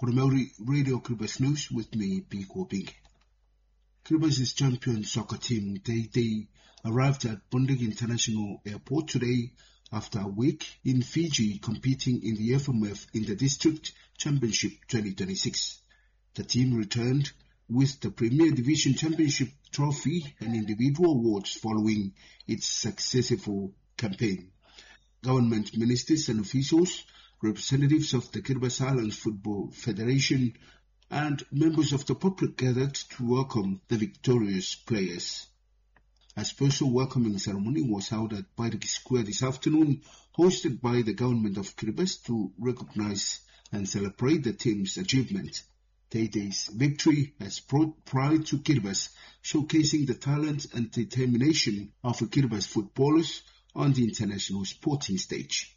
Koromeli Radio Kiribati News with me, Biko Bingi. Kiribati's champion soccer team, they arrived at Bundig International Airport today after a week in Fiji competing in the FMF in the District Championship 2026. The team returned with the Premier Division Championship trophy and individual awards following its successful campaign. Government ministers and officials, representatives of the Kiribati Islands Football Federation, and members of the public gathered to welcome the victorious players. A special welcoming ceremony was held at Pairiki Square this afternoon, hosted by the government of Kiribati to recognize and celebrate the team's achievement. Teitei's victory has brought pride to Kiribati, showcasing the talent and determination of Kiribati footballers on the international sporting stage.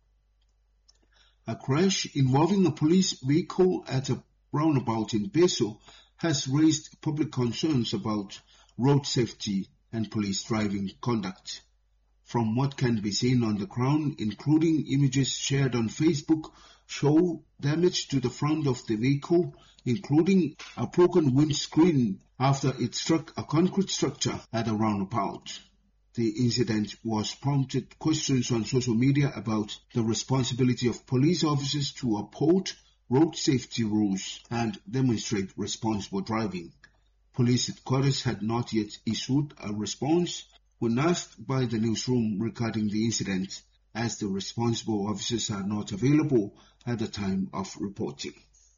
A crash involving a police vehicle at a roundabout in Beso has raised public concerns about road safety and police driving conduct. From what can be seen on the ground, including images shared on Facebook, show damage to the front of the vehicle, including a broken windscreen after it struck a concrete structure at a roundabout. The incident was prompted questions on social media about the responsibility of police officers to uphold road safety rules and demonstrate responsible driving. Police headquarters had not yet issued a response when asked by the newsroom regarding the incident, as the responsible officers are not available at the time of reporting.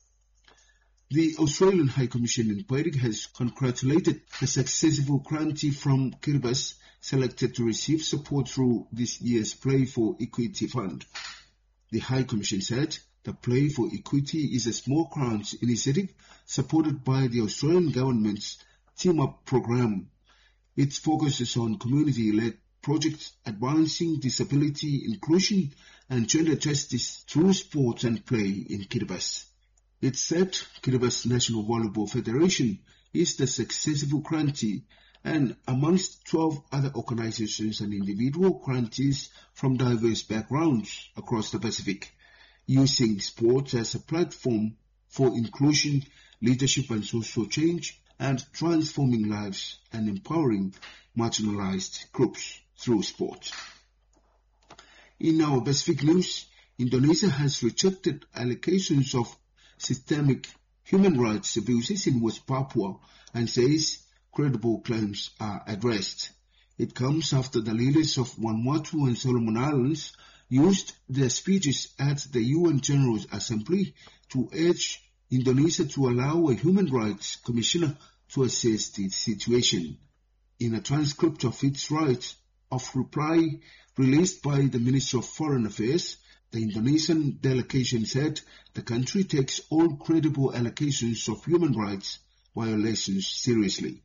The Australian High Commission in Pairiki has congratulated the successful grantee from Kiribati selected to receive support through this year's Play for Equity Fund. The High Commission said the Play for Equity is a small grants initiative supported by the Australian government's Team Up program. It focuses on community-led projects advancing disability inclusion and gender justice through sports and play in Kiribati. It said Kiribati National Volleyball Federation is the successful grantee, and amongst 12 other organizations and individual grantees from diverse backgrounds across the Pacific, using sports as a platform for inclusion, leadership and social change, and transforming lives and empowering marginalized groups through sport. In our Pacific news, Indonesia has rejected allegations of systemic human rights abuses in West Papua and says credible claims are addressed. It comes after the leaders of Vanuatu and Solomon Islands used their speeches at the UN General Assembly to urge Indonesia to allow a human rights commissioner to assess the situation. In a transcript of its right of reply released by the Ministry of Foreign Affairs, the Indonesian delegation said the country takes all credible allegations of human rights violations seriously.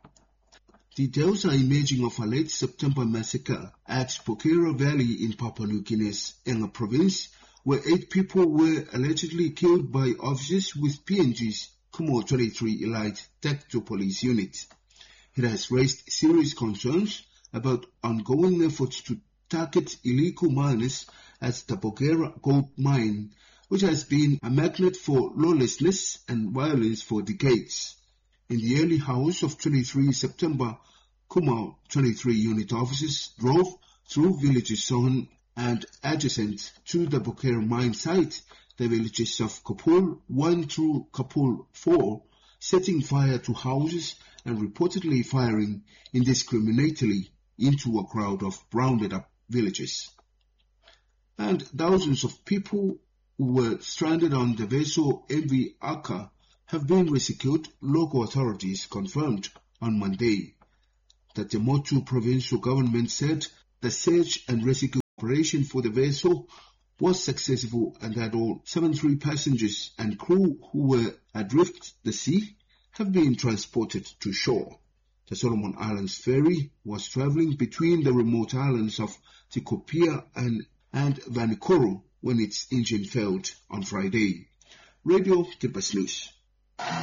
Details are emerging of a late September massacre at Pokera Valley in Papua New Guinea's Enga province, where 8 people were allegedly killed by officers with PNG's Kumo 23 Elite Tactical Police Unit. It has raised serious concerns about ongoing efforts to target illegal miners at the Pokera Gold Mine, which has been a magnet for lawlessness and violence for decades. In the early hours of 23 September, Kumo 23 unit officers drove through villages on and adjacent to the Pokera mine site, the villages of Kapul 1 through Kapul 4, setting fire to houses and reportedly firing indiscriminately into a crowd of rounded up villages. And thousands of people who were stranded on the vessel MV Aka have been rescued, local authorities confirmed on Monday. The Temotu provincial government said the search and rescue operation for the vessel was successful and that all 73 passengers and crew who were adrift the sea have been transported to shore. The Solomon Islands ferry was traveling between the remote islands of Tikopia and Vanikoro when its engine failed on Friday. Radio Kiribati News.